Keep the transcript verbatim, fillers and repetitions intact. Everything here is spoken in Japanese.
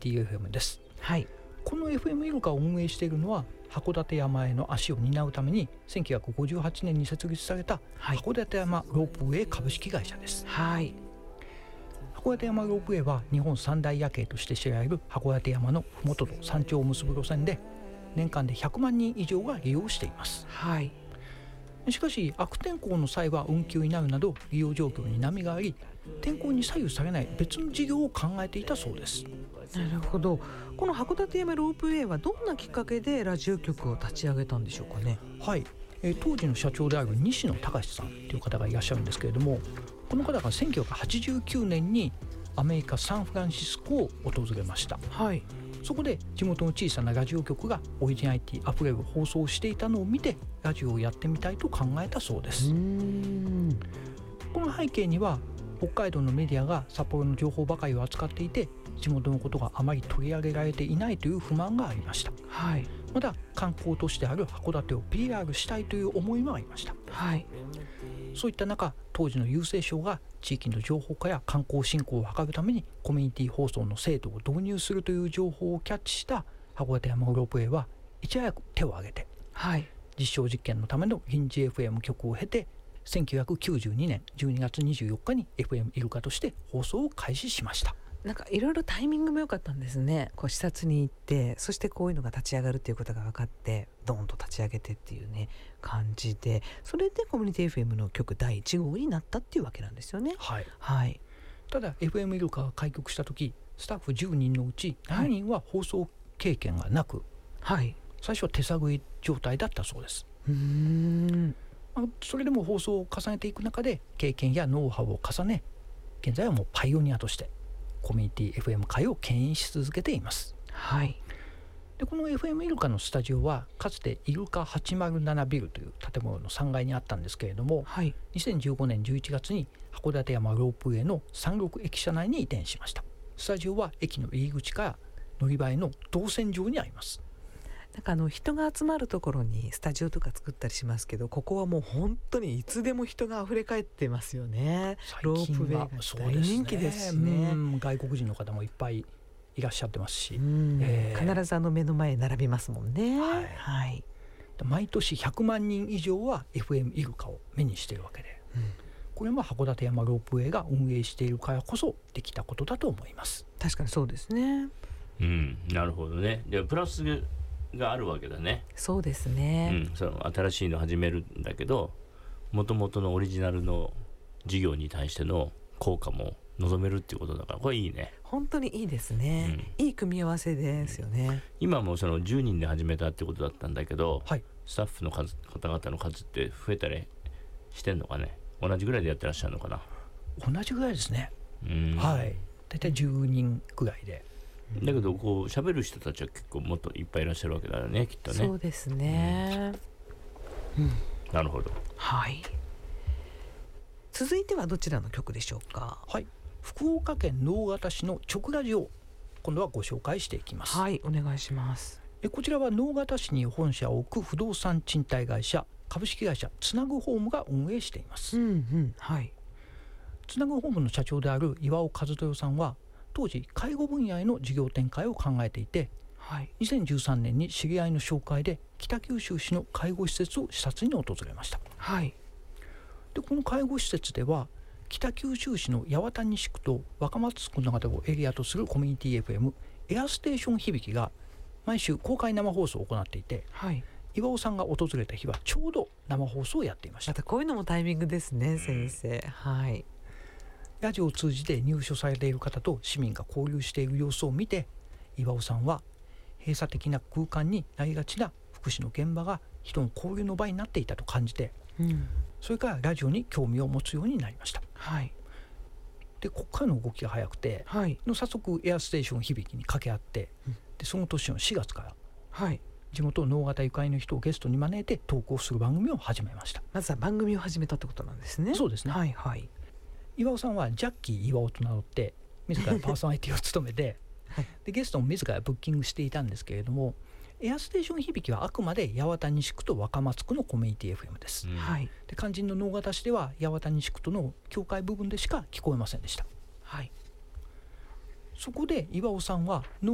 ティ エフエム です。 はい、 この エフエム イルカを運営しているのは函館山への足を担うためにせんきゅうひゃくごじゅうはちねんに設立された函館山ロープウェイ株式会社です。 はい、 函館山ロープウェイは日本三大夜景として知られる函館山の麓と山頂を結ぶ路線で年間でひゃくまんにん以上が利用しています。 はい、 しかし悪天候の際は運休になるなど利用状況に波があり天候に左右されない別の事業を考えていたそうです。 なるほど。この函館山ロープウェイはどんなきっかけでラジオ局を立ち上げたんでしょうかね。 はい、えー、当時の社長である西野隆さんという方がいらっしゃるんですけれども、この方がせんきゅうひゃくはちじゅうきゅうねんにアメリカサンフランシスコを訪れました。 はい、 そこで地元の小さなラジオ局がオリジナリティあふれる放送をしていたのを見てラジオをやってみたいと考えたそうです。 うーんこの背景には北海道のメディアが札幌の情報ばかりを扱っていて地元のことがあまり取り上げられていないという不満がありました。 はい、 また観光都市である函館を ピーアール したいという思いもありました。 はい、 そういった中当時の郵政省が地域の情報化や観光振興を図るためにコミュニティ放送の制度を導入するという情報をキャッチした函館山ロープウェイはいち早く手を挙げて、 はい、 実証実験のための臨時 エフエム 局を経てせんきゅうひゃくきゅうじゅうにねんじゅうにがつにじゅうよっかに エフエム イルカとして放送を開始しました。 なんかいろいろタイミングも良かったんですね。こう視察に行ってそしてこういうのが立ち上がるっていうことが分かってドーンと立ち上げてっていうね感じで、それでコミュニティ エフエム の局だいいち号になったっていうわけなんですよね。 はい、 はい、 ただ エフエム イルカが開局した時スタッフじゅうにんのうちななにんは放送経験がなく、 はい、 最初は手探り状態だったそうです。 うーんそれでも放送を重ねていく中で経験やノウハウを重ね現在はもうパイオニアとしてコミュニティ エフエム 界を牽引し続けています。 はい、 でこの エフエム イルカのスタジオはかつてイルカはちまるななビルという建物のさんがいにあったんですけれども、 はい、 にせんじゅうごねんじゅういちがつに函館山ロープウェイのさんろく駅舎内に移転しました。スタジオは駅の入り口から乗り場への動線上にあります。 なんかあの人が集まるところにスタジオとか作ったりしますけど、ここはもう本当にいつでも人があふれ返ってますよね。ロープウェイが大人気ですしね。 うん、外国人の方もいっぱいいらっしゃってますし、 うん、 えー、 必ずあの目の前に並びますもんね。 はい、 はい、 毎年ひゃくまんにん以上は エフエム イルカを目にしているわけで、うん、これも函館山ロープウェイが運営しているからこそできたことだと思います。 確かにそうですね。 うん、なるほどね。でプラスがあるわけだね。 そうですね、 うん、その新しいの始めるんだけど元々のオリジナルの事業に対しての効果も望めるっていうことだからこれいいね。 本当にいいですね、うん、いい組み合わせですよね。 今もそのじゅうにんで始めたってことだったんだけど、はい、スタッフの数方々の数って増えたりしてんのかね。同じぐらいでやってらっしゃるのかな。 同じぐらいですね。うん、はい、だいたいじゅうにんぐらいで、 だけどこう喋る人たちは結構もっといっぱいいらっしゃるわけだよねきっとね。 そうですね、うんうん、 なるほど。 はい、続いてはどちらの曲でしょうか。 はい、福岡県直方市の直ラジオ今度はご紹介していきます。 はい、お願いします。 えこちらは直方市に本社を置く不動産賃貸会社株式会社つなぐホームが運営しています、 うんうん、はい、 つなぐホームの社長である岩尾和豊さんは当時介護分野への事業展開を考えていて、はい、にせんじゅうさんねんに知り合いの紹介で北九州市の介護施設を視察に訪れました、はい、でこの介護施設では北九州市の八幡西区と若松区などをエリアとするコミュニティ エフエム エアステーション響が毎週公開生放送を行っていて、はい、岩尾さんが訪れた日はちょうど生放送をやっていました。 またこういうのもタイミングですね、先生、はい、 ラジオを通じて入所されている方と市民が交流している様子を見て岩尾さんは閉鎖的な空間になりがちな福祉の現場が人の交流の場になっていたと感じて、うん、それからラジオに興味を持つようになりました、はい、でここからの動きが早くて、はい、の早速エアステーション響に掛け合って、うん、でその年のしがつから、はい、地元直方ゆかりの人をゲストに招いて投稿する番組を始めました。 まずは番組を始めたってことなんですね。 そうですね、 はいはい、 岩尾さんはジャッキー岩尾と名乗って自らパーソナリティを務めてでゲストも自らブッキングしていたんですけれども、エアステーション響はあくまで八幡西区と若松区のコミュニティ エフエム です、うん、で肝心の直方市では八幡西区との境界部分でしか聞こえませんでした、はい、そこで岩尾さんは